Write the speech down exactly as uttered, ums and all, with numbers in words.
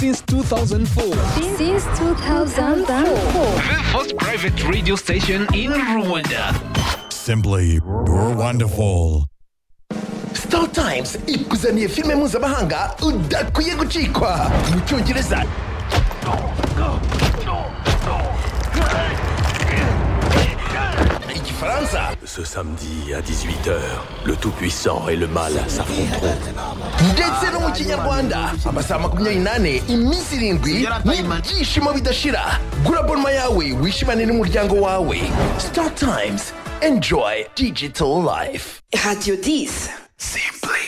since two thousand four. Since two thousand four. The first private radio station in Rwanda. Simply wonderful. Star Times ikuzaniye filime mpuzamahanga udakwiye gucikwa mu Cyongereza. Igifaransa. Ce samedi à dix-huit heures, le Tout-Puissant et le Mal s'affronteront. Ndetse no mu Kinyarwanda amasaha makumyabiri n'ane iminsi irindwi n'ibyishimo bidashira. Gura abonema yawe wishimane n'umuryango wawe. Star Times, enjoy digital life. Radio dix. Simply